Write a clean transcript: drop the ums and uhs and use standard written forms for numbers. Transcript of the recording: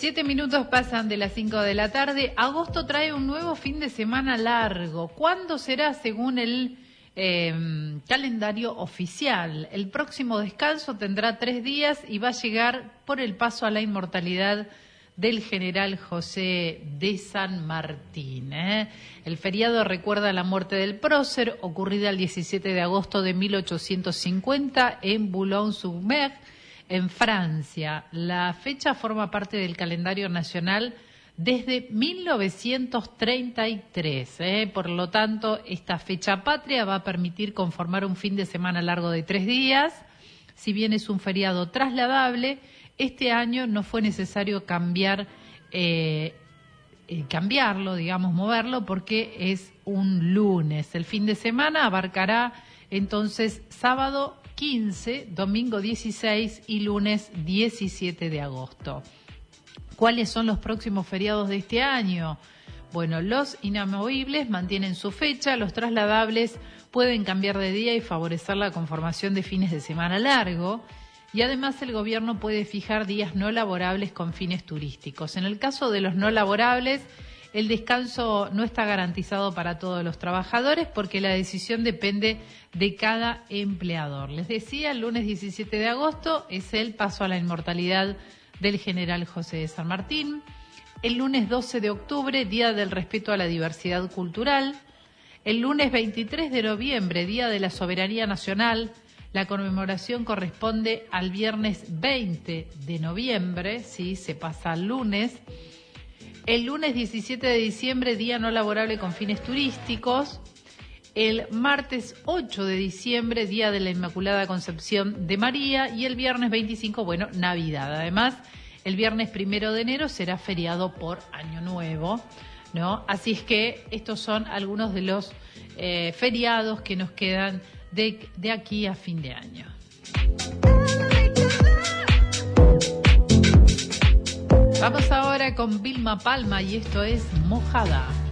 7 minutos pasan de las 5 de la tarde. Agosto trae un nuevo fin de semana largo. ¿Cuándo será según el calendario oficial? El próximo descanso tendrá 3 días y va a llegar por el paso a la inmortalidad del general José de San Martín. El feriado recuerda la muerte del prócer, ocurrida el 17 de agosto de 1850 en Boulogne-sur-Mer, en Francia. La fecha forma parte del calendario nacional desde 1933. Por lo tanto, esta fecha patria va a permitir conformar un fin de semana largo de 3 días. Si bien es un feriado trasladable, este año no fue necesario cambiarlo, moverlo, porque es un lunes. El fin de semana abarcará entonces sábado 15, domingo 16 y lunes 17 de agosto. ¿Cuáles son los próximos feriados de este año? Bueno, los inamovibles mantienen su fecha, los trasladables pueden cambiar de día y favorecer la conformación de fines de semana largo. Y además el gobierno puede fijar días no laborables con fines turísticos. En el caso de los no laborables, el descanso no está garantizado para todos los trabajadores porque la decisión depende de cada empleador. Les decía, el lunes 17 de agosto es el paso a la inmortalidad del general José de San Martín. El lunes 12 de octubre, Día del Respeto a la Diversidad Cultural. El lunes 23 de noviembre, Día de la Soberanía Nacional. La conmemoración corresponde al viernes 20 de noviembre, sí, se pasa al lunes. El lunes 17 de diciembre, día no laborable con fines turísticos. El martes 8 de diciembre, día de la Inmaculada Concepción de María. Y el viernes 25, Navidad. Además, el viernes 1 de enero será feriado por Año Nuevo, ¿no? Así es que estos son algunos de los feriados que nos quedan de aquí a fin de año. Vamos ahora con Vilma Palma y esto es Mojada.